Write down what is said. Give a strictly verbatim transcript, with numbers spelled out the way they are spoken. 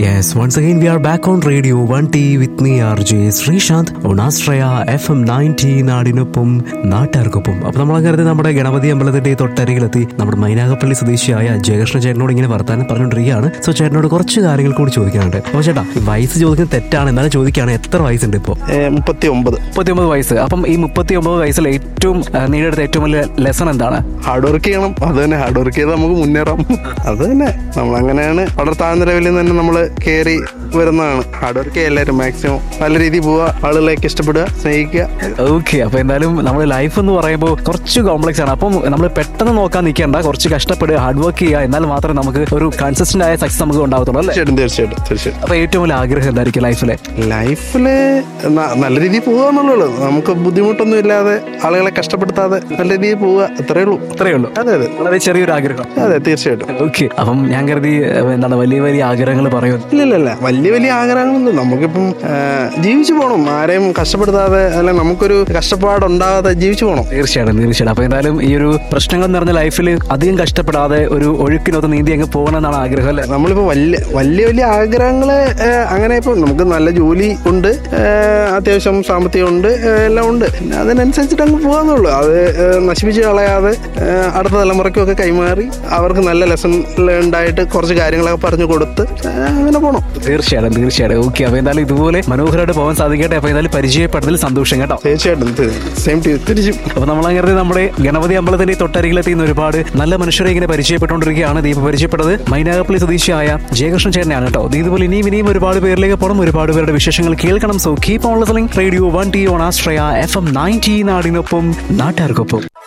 Yes, once again we are back on Radio one T with me R J Srishant on Astraya F M ninety നാടിനൊപ്പം നാട്ടുകാർക്കൊപ്പം. അപ്പോൾ നമ്മളങ്ങനെ നമ്മുടെ ഗണപതി അമ്പലത്തിന്റെ തൊട്ടരികിലെത്തി നമ്മുടെ മൈനാഗപ്പള്ളി സ്വദേശിയായ ജയകൃഷ്ണ ചേട്ടനോട് ഇങ്ങനെ വർത്താനം പറഞ്ഞുകൊണ്ടിരിക്കുകയാണ്. സോ ചേട്ടനോട് കുറച്ച് കാര്യങ്ങൾ കൂടി ചോദിക്കാനുണ്ട്. അപ്പോൾ ചേട്ടാ, വയസ്സ് ചോദിക്കുന്നത് തെറ്റാണ്, എന്നാലും ചോദിക്കുകയാണ്, എത്ര വയസ്സുണ്ട് ഇപ്പോൾ? മുപ്പത്തി ഒമ്പത് മുപ്പത്തി ഒമ്പത് വയസ്സ്. അപ്പം ഈ മുപ്പത്തി ഒമ്പത് വയസ്സിൽ ഏറ്റവും നേടിയെടുത്ത ഏറ്റവും വലിയ ലെസൺ എന്താണ്? ഹാർഡ് വർക്ക് ചെയ്യണം. അത് തന്നെ, ഹാർഡ് വർക്ക് ചെയ്താൽ നമുക്ക് മുന്നേറാം. അത് തന്നെ, നമ്മളങ്ങനെയാണ് വളരെ താഴ്ന്ന ലെവലിൽ തന്നെ നമ്മൾ കയറി വരുന്നതാണ്. ഹാർഡ് വർക്ക് ചെയ്യുക, എല്ലാവരും മാക്സിമം നല്ല രീതിയിൽ പോവുക, ആളുകളെയൊക്കെ ഇഷ്ടപ്പെടുക, സ്നേഹിക്കുക. ഓക്കെ, അപ്പൊ എന്തായാലും നമ്മുടെ ലൈഫ് എന്ന് പറയുമ്പോൾ കുറച്ച് കോംപ്ലക്സ് ആണ്. അപ്പം നമ്മൾ പെട്ടെന്ന് നോക്കാൻ നിൽക്കേണ്ട, കുറച്ച് കഷ്ടപ്പെടുക, ഹാർഡ് വർക്ക് ചെയ്യുക, എന്നാൽ മാത്രമേ നമുക്ക് ഒരു കൺസിസ്റ്റന്റ് ആയ സക്സസ് നമുക്ക് ഉണ്ടാവത്തുള്ളൂ അല്ലേ? തീർച്ചയായിട്ടും തീർച്ചയായിട്ടും തീർച്ചയായിട്ടും. അപ്പൊ ഏറ്റവും വലിയ ആഗ്രഹം എന്തായിരിക്കും ലൈഫിലെ? ലൈഫില് നല്ല രീതിയിൽ പോവുക എന്നുള്ളൂ. നമുക്ക് ബുദ്ധിമുട്ടൊന്നും ഇല്ലാതെ, ആളുകളെ കഷ്ടപ്പെടുത്താതെ നല്ല രീതിയിൽ പോവുക, അത്രേ ഉള്ളൂ. അത്രേ ഉള്ളൂ. അതെ അതെ, വളരെ ചെറിയൊരു ആഗ്രഹം. അതെ തീർച്ചയായിട്ടും. ഓക്കെ, അപ്പം ഞാൻ കരുതി എന്താണ് വലിയ വലിയ ആഗ്രഹങ്ങൾ പറയുന്നത്. ഇല്ല ഇല്ല ഇല്ല, വലിയ വലിയ ആഗ്രഹങ്ങളൊന്നും. നമുക്കിപ്പം ജീവിച്ചു പോകണം, ആരെയും കഷ്ടപ്പെടുത്താതെ, അല്ലെ നമുക്കൊരു കഷ്ടപ്പാടുണ്ടാകാതെ ജീവിച്ചു പോകണം. തീർച്ചയായിട്ടും തീർച്ചയായിട്ടും. അപ്പൊ എന്തായാലും ഈ ഒരു പ്രശ്നങ്ങൾ നിറഞ്ഞ ലൈഫിൽ അധികം കഷ്ടപ്പെടാതെ ഒരു ഒഴുക്കിനൊത്ത് നീന്തി അങ്ങ് പോകണം എന്നാണ് ആഗ്രഹം അല്ലേ? നമ്മളിപ്പോ വലിയ വലിയ വലിയ ആഗ്രഹങ്ങള് അങ്ങനെ ഇപ്പൊ നമുക്ക് നല്ല ജോലി ഉണ്ട്, അത്യാവശ്യം സാമ്പത്തികം ഉണ്ട്, എല്ലാം ഉണ്ട്. പിന്നെ അതിനനുസരിച്ചിട്ട് അങ്ങ് പോകാന്നുള്ളൂ. അത് നശിപ്പിച്ച് കളയാതെ അടുത്ത തലമുറയ്ക്കൊക്കെ കൈമാറി അവർക്ക് നല്ല ലെസൺ ഉണ്ടായിട്ട് കുറച്ച് കാര്യങ്ങളൊക്കെ പറഞ്ഞു കൊടുത്ത് അങ്ങനെ പോകണം. തീർച്ചയായിട്ടും തീർച്ചയായിട്ടും. ഓക്കെ, അപ്പൊ എന്തായാലും ഇതുപോലെ മനോഹരമായിട്ട് പോകാൻ സാധിക്കട്ടെ. അപ്പൊ എന്തായാലും പരിചയപ്പെട്ടതിൽ സന്തോഷം കേട്ടോ. തീർച്ചയായിട്ടും സെയിം തിരിച്ചും. അപ്പൊ നമ്മളങ്ങനെ നമ്മുടെ ഗണപതി അമ്പലത്തിന്റെ തൊട്ടരികിലെത്തിയുന്ന ഒരുപാട് നല്ല മനുഷ്യരെ ഇങ്ങനെ പരിചയപ്പെട്ടുകൊണ്ടിരിക്കുകയാണ്. ദീപ പരിചയപ്പെട്ടത് മൈനാഗപ്പള്ളി സ്വദേശിയായ ജയകൃഷ്ണൻ ചേട്ടനാണ് കേട്ടോ. ഇതുപോലെ ഇനിയും ഇനിയും ഒരുപാട് പേരിലേക്ക് പോകണം, ഒരുപാട് പേരുടെ വിശേഷങ്ങൾ കേൾക്കണം. So keep on listening radio one T on ആസ്ട്രയ F M ninety നാടിനൊപ്പം നാട്ടുകാർക്കൊപ്പം.